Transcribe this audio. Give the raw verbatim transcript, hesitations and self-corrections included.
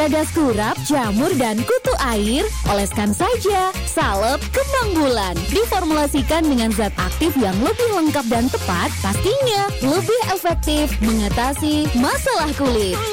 Gagas kurap, jamur, dan kutu air? Oleskan saja salep kembang bulan. Diformulasikan dengan zat aktif yang lebih lengkap dan tepat, pastinya lebih efektif mengatasi masalah kulit.